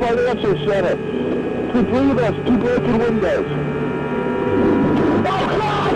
Financial Center. 2 3 of us, 2 broken windows. Oh, God!